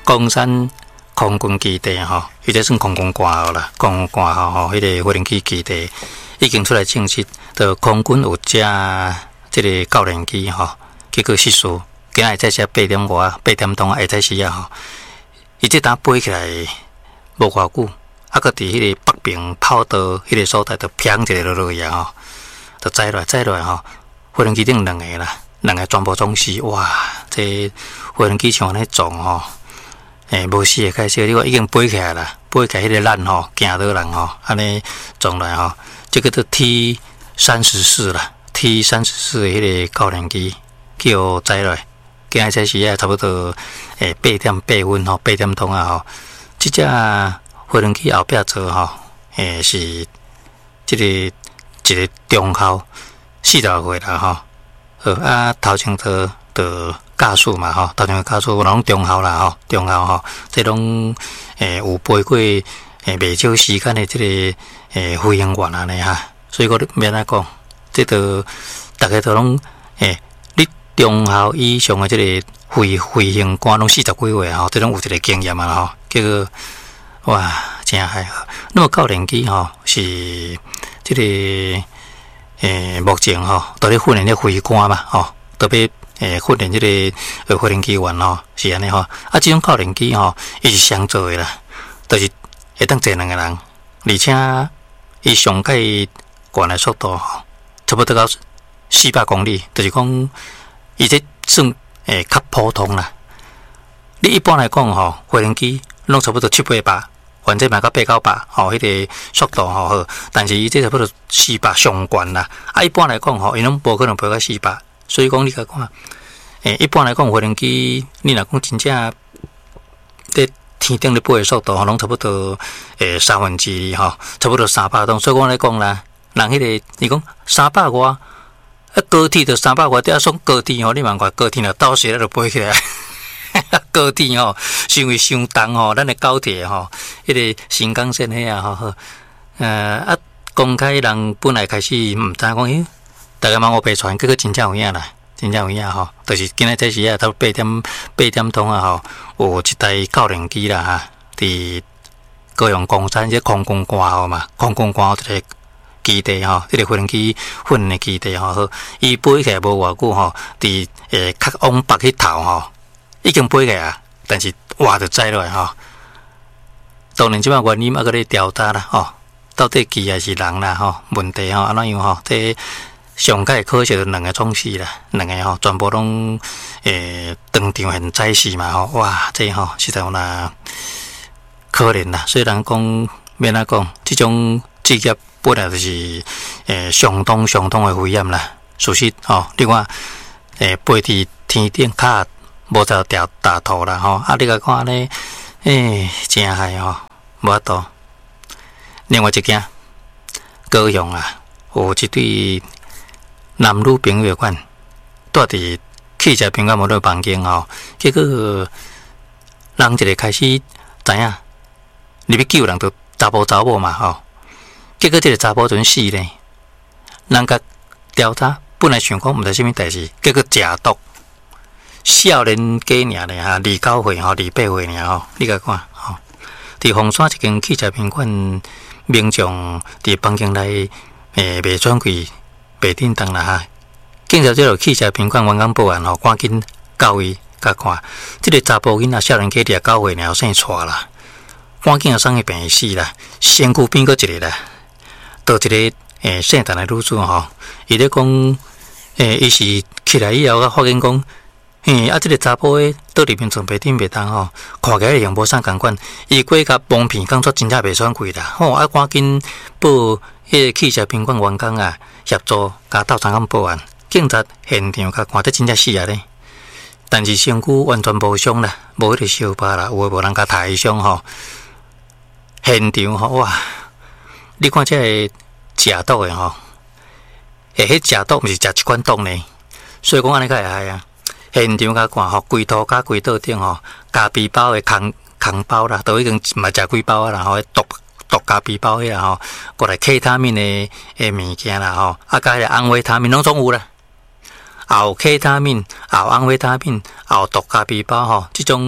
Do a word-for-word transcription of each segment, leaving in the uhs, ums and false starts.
公山空军基地吼，伊这算空军官校啦，空军官校吼，迄个无人机基地已经出来证实，就空军有架即个教练机吼，结果失事，今日再写八点外八点钟下早时啊吼，伊即单飞起来无偌久，啊，搁伫迄个北平跑道迄个所在，就砰一个落落去啊吼，就载落来载落来吼，无人机顶两个啦，两个全部总死，哇！这无人机像安尼撞吼。诶，无死诶，开始你看已经飞起来啦，飞起来迄个咱吼，行到人吼，安尼撞来吼，这个都 T 三十四啦 ，T 三十四迄个教练机叫载落，今仔这时啊，差不多诶八点八分吼，八点钟啊吼，即只无人机后壁坐吼，诶是即个一个中校四十岁啦吼，呃啊头前头的。驾驶嘛吼，头前驾驶拢中校啦吼，中校吼，即拢诶有飞过诶未少时间诶即个诶飞行员安尼哈，所以我免来讲，即个大家都拢诶，你中校以上诶即个飞飞行官拢四十几岁吼，即种有一个经验啊吼，结果哇真还好。那么教练机吼是即个诶目前吼都咧训练咧飞官嘛吼，特别。诶，训练即个呃飞行机员吼，是安尼吼。啊，即种教练机吼，伊是双座诶啦，就是会当坐两个人，而且伊上界悬诶速度吼，差不多到四百公里，就是讲伊这算诶较普通啦。你一般来讲吼，飞行机拢差不多七八百，反正嘛到八九百吼，迄个速度吼好，但是伊这差不多四百上悬啦。啊，一般来讲吼，伊拢无可能飞到四百。所以讲，你甲看，诶，一般来讲，无人机你若讲真正在天顶咧飞诶速度吼，拢差不多诶三分之二吼，差不多三百吨。所以讲来讲啦，人迄、那个你讲三百外，啊高铁就三百外，底下算高铁吼，你万看高铁若到时咧就飞起来，高铁吼，是因为伤重吼，咱诶高铁吼，迄、那个新干线迄啊吼，呃啊，公开人本来开始毋知讲咦。大家忙我白传，结果真正有影啦，真正有影吼。就是今仔这时啊，到八点八点钟啊吼，有一台教练机啦哈，伫高雄公山即空军官校嘛，空军官校一个基地吼，即、这个飞行机训练的基地吼，伊飞起来无偌久吼，伫诶较往北迄头吼，已经飞起来，但是哇就载落来吼。当然即摆原因啊，搁咧调查啦吼，到底机还是人啦吼，问题吼安怎样吼，这。上届科学两个总死啦，两个吼全部拢诶当场现在世嘛吼，哇，这吼实在有那可怜啦。虽然讲免来讲，这种职业本来就是诶相当相当的危险啦。事实吼，你看诶飞伫天顶卡无着掉大头啦吼，啊你甲看咧，诶真害吼，无法度。另外一件高雄啊，有一对。男女朋友款，住伫汽车宾馆无咧房间吼，结果人一个开始知影，入去救人就查甫查某嘛吼，结果这个查甫阵死咧，人甲调查本来想讲毋知啥物代志，结果食毒，少年家尔咧哈，二九岁吼，二八岁尔吼，你甲看吼，伫凤山一间汽车宾馆，民众伫房间内诶卖转柜。白叮当啦哈，警察这落汽车宾馆员工报案吼，赶紧到伊甲看，这个查甫囡仔少年家伫九岁了生出啦，赶紧啊送去病院死啦，身躯边搁一个啦，倒一个诶姓陈的女子吼，伊咧讲诶，伊是起来以后，发现讲，嘿啊，这个查甫诶倒里面床白顶白当吼，看起来样无啥共款，伊过甲蒙骗工作真正袂爽开啦，吼啊赶紧报迄个汽车宾馆员工啊。协助甲斗相共报案，警察现场甲看得真正死啊咧，但是身躯完全无伤啦，无迄个烧疤啦，有诶无人甲抬伤吼。现场吼哇，你看这个食毒诶吼，诶，迄食毒毋是食一款毒呢，所以讲安尼较会害啊。现场甲看吼，规涂甲规桌顶吼，咖啡包诶空空包啦，都已经嘛食几包啊啦，吼毒。毒咖啡包迄啦吼，过来 K 他命的诶物件啦吼，啊加迄个安慰他命拢总有啦。也有 K 他命，也有安慰他命，也有毒咖啡包吼，即种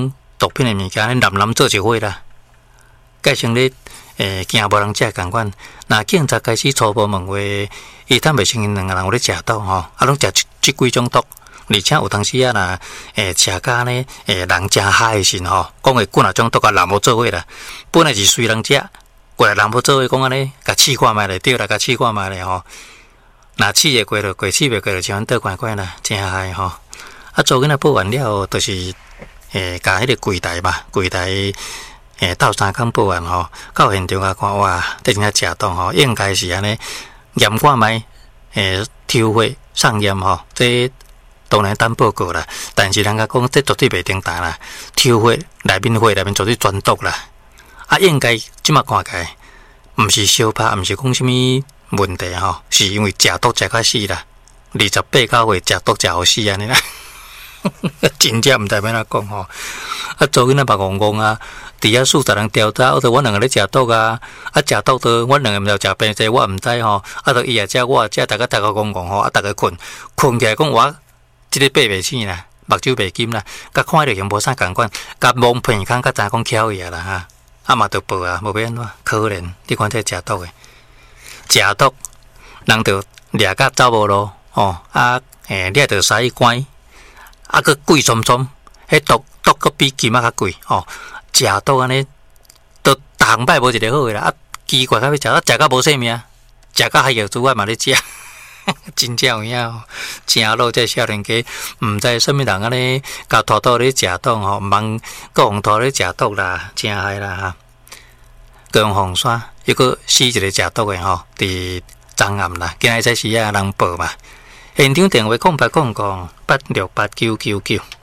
毒品的物件，你男男做一伙啦，改成咧诶惊无人食共款。那警察开始初步问话，伊坦白承认两个人有咧食毒吼，啊拢食即几种毒。而且有当时啊，若诶食甲呢，诶人真嗨诶时吼，讲会几若种毒啊，人无做伙啦。本来是随人食，过来人无做伙，讲安尼，甲试看觅咧，对啦，甲试看觅咧吼。若试会过就过，试袂过就像倒看看啦，真嗨吼。啊，做囡仔报完了，就是诶，甲迄个柜台吧，柜台诶斗三工报完吼，到现场啊看哇，这真正食毒吼，应该是安尼验看觅，诶抽血上验吼，这。当然等报告啦，但是人家讲这绝对袂顶大啦，抽血内面血内面绝对全毒啦。啊，应该即马看起来，毋是小拍，毋是讲什物问题吼，是因为食毒食较死啦，二十八九岁食毒食好死安尼啦，真正毋知要哪讲吼。啊，做囡仔别戆戆啊，伫遐四十人调查，我着阮两个咧食毒啊，啊食毒着阮两个毋着食病济，我毋知吼，啊着伊也食，我也食，逐个逐个戆戆吼，啊逐个困，困起来讲我。即个爬袂醒啦，目睭袂金啦，甲看着像无啥共款，甲蒙片空，甲知讲巧伊啊啦哈，啊嘛着报啊，无要安怎？可怜，你看这食毒诶，食毒人着掠甲走无路哦，啊诶，掠着使关，啊个贵酸酸，迄毒毒个比金仔较贵哦，食毒安尼，都逐项摆无一个好诶啦，啊奇怪，甲要食，啊食甲无性命，食甲海药珠啊嘛咧食。真正有影吼，正老这少年家，毋知什么人安尼，甲拖倒咧食毒吼，毋茫个互拖咧食毒啦，真害啦哈。高红山一个死一个食毒诶吼，伫昨暗啦，今日这时啊人报嘛，现场电话空八空空八六八九九九。